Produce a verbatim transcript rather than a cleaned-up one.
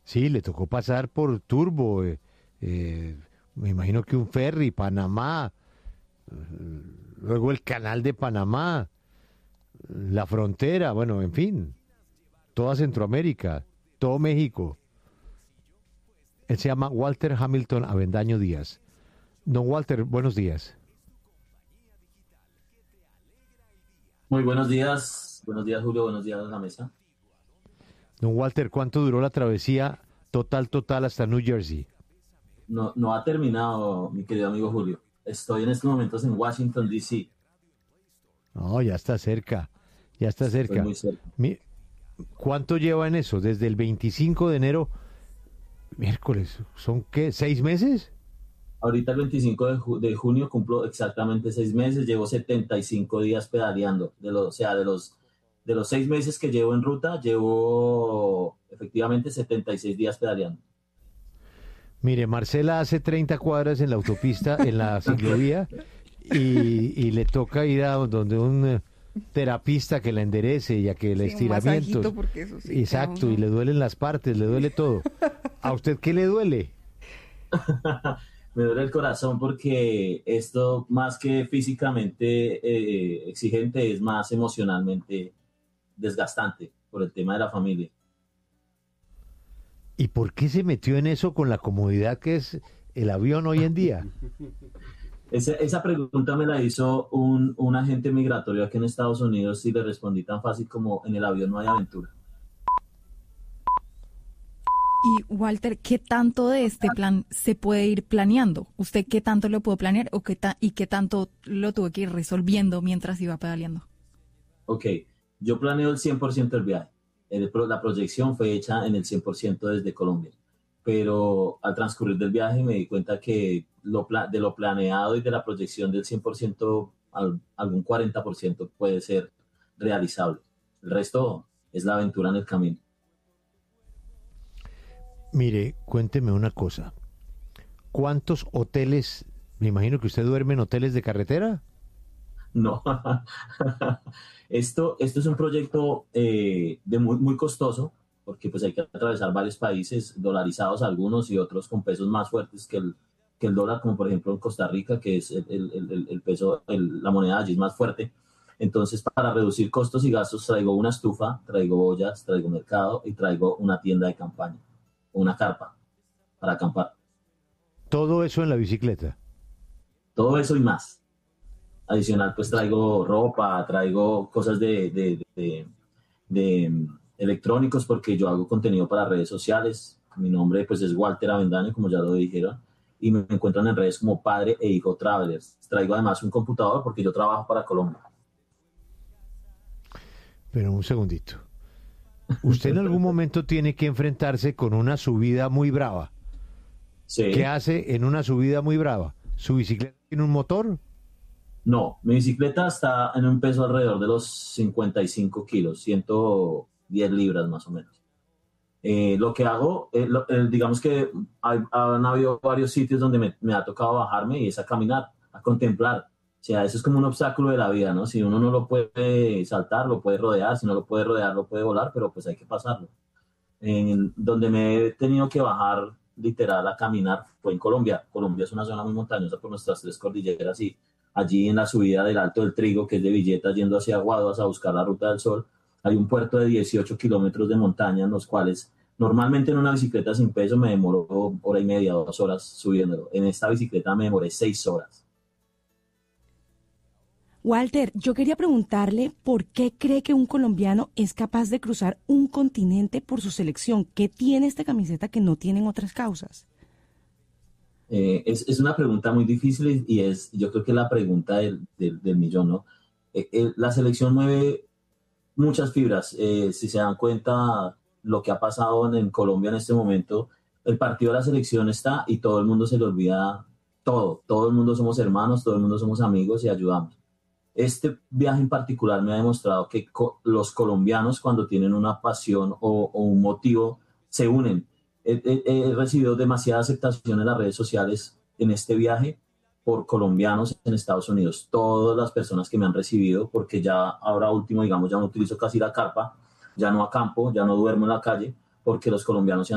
Sí, le tocó pasar por Turbo, eh, eh, me imagino que un ferry, Panamá, eh, luego el canal de Panamá, la frontera, bueno, en fin, toda Centroamérica, todo México. Él se llama Walter Hamilton Avendaño Díaz. Don Walter, buenos días. Muy buenos días, buenos días Julio, buenos días a la mesa. Don Walter, ¿cuánto duró la travesía total, total hasta New Jersey? No, no ha terminado, mi querido amigo Julio. Estoy en estos momentos en Washington, D C. No, ya está cerca, ya está Estoy cerca. muy cerca. Mi- ¿Cuánto lleva en eso? Desde el veinticinco de enero, miércoles, ¿son qué? ¿Seis meses? Ahorita el veinticinco de, ju- de junio cumplo exactamente seis meses, llevo setenta y cinco días pedaleando. De los, o sea, de los, de los seis meses que llevo en ruta, llevo efectivamente setenta y seis días pedaleando. Mire, Marcela hace treinta cuadras en la autopista, en la ciclovía, y, y le toca ir a donde un eh, terapista que la enderece y a que le Sí, un masajito estiramientos. porque eso sí queda Exacto, y uno. le duelen las partes, le duele todo. ¿A usted qué le duele? Me duele el corazón porque esto, más que físicamente eh, exigente, es más emocionalmente desgastante por el tema de la familia. ¿Y por qué se metió en eso con la comodidad que es el avión hoy en día? Esa, esa pregunta me la hizo un, un agente migratorio aquí en Estados Unidos y le respondí tan fácil como en el avión no hay aventura. Y Walter, ¿qué tanto de este plan se puede ir planeando? ¿Usted qué tanto lo pudo planear o qué ta- y qué tanto lo tuvo que ir resolviendo mientras iba pedaleando? Ok, yo planeo el cien por ciento del viaje. El pro- la proyección fue hecha en el cien por ciento desde Colombia, pero al transcurrir del viaje me di cuenta que lo pla- de lo planeado y de la proyección del cien por ciento, al- algún cuarenta por ciento puede ser realizable. El resto es la aventura en el camino. Mire, cuénteme una cosa. ¿Cuántos hoteles, me imagino que usted duerme en hoteles de carretera? No, esto, esto es un proyecto eh, de muy, muy costoso porque pues hay que atravesar varios países, dolarizados algunos y otros con pesos más fuertes que el, que el dólar, como por ejemplo en Costa Rica, que es el, el- el- el peso, el- la moneda allí es más fuerte. Entonces, para reducir costos y gastos, traigo una estufa, traigo ollas, traigo mercado y traigo una tienda de campaña, una carpa para acampar. Todo eso en la bicicleta. Todo eso y más. Adicional, pues traigo ropa, traigo cosas de, de, de, de mm, electrónicos porque yo hago contenido para redes sociales. Mi nombre pues es Walter Avendaño, como ya lo dijeron, y me encuentran en redes como padre e hijo travelers. Traigo además un computador porque yo trabajo para Colombia. Pero un segundito. Usted en algún momento tiene que enfrentarse con una subida muy brava. ¿Qué Sí, hace en una subida muy brava? ¿Su bicicleta tiene un motor? no, mi bicicleta está en un peso alrededor de los cincuenta y cinco kilos, ciento diez libras más o menos. Eh, lo que hago, eh, lo- eh, digamos que hay- han habido varios sitios donde me, me ha tocado bajarme y es a caminar, a contemplar. O sea, eso es como un obstáculo de la vida, ¿no? Si uno no lo puede saltar, lo puede rodear, si no lo puede rodear, lo puede volar, pero pues hay que pasarlo. En donde me he tenido que bajar literal a caminar fue en Colombia. Colombia es una zona muy montañosa por nuestras tres cordilleras y allí en la subida del Alto del Trigo, que es de Villeta, yendo hacia Aguadas a buscar la Ruta del Sol, hay un puerto de dieciocho kilómetros de montaña en los cuales normalmente en una bicicleta sin peso me demoro hora y media, dos horas subiéndolo. En esta bicicleta me demoré seis horas. Walter, yo quería preguntarle por qué cree que un colombiano es capaz de cruzar un continente por su selección. ¿Qué tiene esta camiseta que no tienen otras causas? Eh, es, es, una pregunta muy difícil y es, yo creo que la pregunta del, del, del millón, ¿no? Eh, eh, la selección mueve muchas fibras. Eh, si se dan cuenta lo que ha pasado en, en Colombia en este momento, el partido de la selección está y todo el mundo se le olvida todo. Todo el mundo somos hermanos, todo el mundo somos amigos y ayudamos. Este viaje en particular me ha demostrado que co los colombianos cuando tienen una pasión o, o un motivo se unen. He, he, he, recibido demasiada aceptación en las redes sociales en este viaje por colombianos en Estados Unidos. Todas las personas que me han recibido, porque ya ahora último, digamos, ya no utilizo casi la carpa, ya no acampo, ya no duermo en la calle, porque los colombianos se han